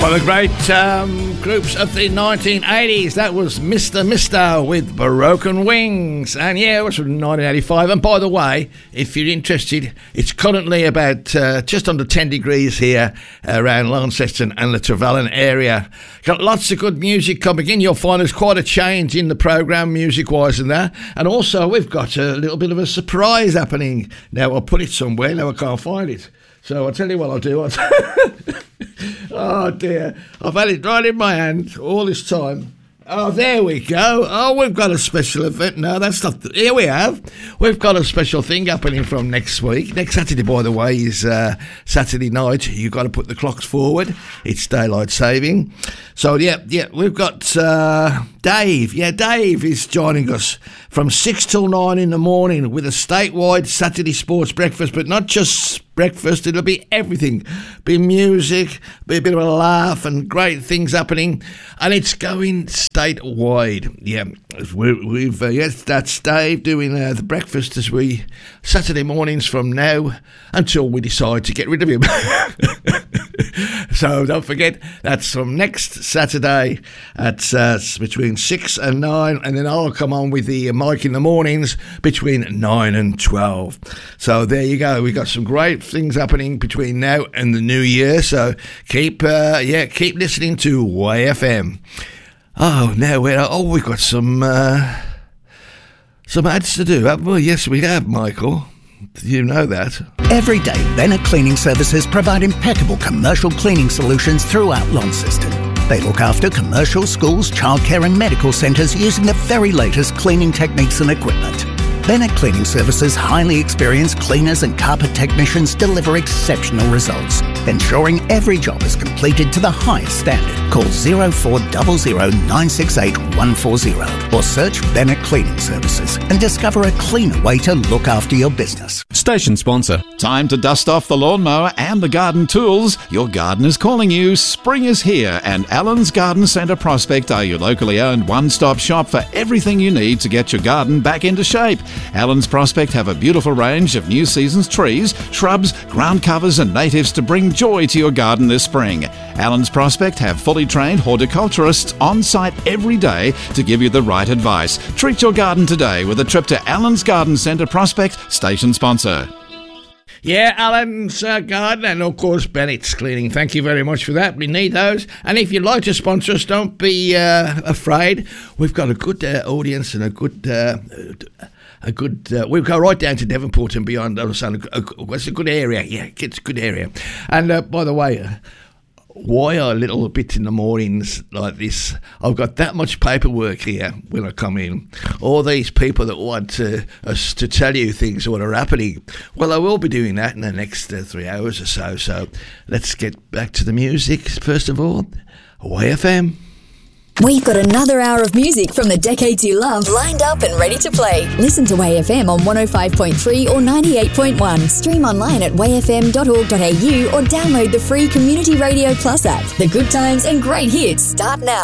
One of the great groups of the 1980s. That was Mr. with Broken Wings. And yeah, it was from 1985. And by the way, if you're interested, it's currently about just under 10 degrees here around Launceston and the Trevellyn area. Got lots of good music coming in. You'll find there's quite a change in the programme, music-wise and that. And also, we've got a little bit of a surprise happening. Now, I'll put it somewhere. Now I can't find it. So I'll tell you what I'll do. Oh dear, I've had it right in my hand all this time. Oh, there we go. Oh, we've got a special event. No, that's not... Here we have. We've got a special thing happening from next week. Next Saturday, by the way, is Saturday night. You've got to put the clocks forward. It's daylight saving. So, yeah, we've got Dave. Yeah, Dave is joining us from 6 till 9 in the morning with a statewide Saturday sports breakfast, but not just breakfast. It'll be everything. Be music, be a bit of a laugh and great things happening. And it's going statewide. Yeah, we've yes, that's Dave doing the breakfast as we Saturday mornings from now until we decide to get rid of him. So don't forget, that's from next Saturday at between 6 and 9, and then I'll come on with the mic in the mornings between 9 and 12. So there you go. We've got some great things happening between now and the new year. So keep listening to YFM. Oh, now we've got some ads to do. Well, yes, we have, Michael. You know that. Every day, Bennett Cleaning Services provide impeccable commercial cleaning solutions throughout Launceston. They look after commercial, schools, childcare and medical centres using the very latest cleaning techniques and equipment. Bennett Cleaning Services' highly experienced cleaners and carpet technicians deliver exceptional results, ensuring every job is completed to the highest standard. Call 0400 968 140 or search Bennett Cleaning Services and discover a cleaner way to look after your business. Station sponsor. Time to dust off the lawnmower and the garden tools. Your garden is calling you. Spring is here, and Allen's Garden Centre Prospect are your locally owned one-stop shop for everything you need to get your garden back into shape. Allen's Prospect have a beautiful range of new season's trees, shrubs, ground covers and natives to bring joy to your garden this spring. Allen's Prospect have fully trained horticulturists on site every day to give you the right advice. Treat your garden today with a trip to Allen's Garden Centre Prospect, station sponsor. Yeah, Alan's Garden and, of course, Bennett's Cleaning. Thank you very much for that. We need those. And if you'd like to sponsor us, don't be afraid. We've got a good audience and a good... we'll go right down to Devonport and beyond. It's a good area. Yeah, it's a good area. And by the way, why a little bit in the mornings like this? I've got that much paperwork here when I come in. All these people that want us to tell you things what are happening. Well, I will be doing that in the next 3 hours or so. So let's get back to the music first of all. YFM. We've got another hour of music from the decades you love lined up and ready to play. Listen to WayFM on 105.3 or 98.1. Stream online at wayfm.org.au or download the free Community Radio Plus app. The good times and great hits start now.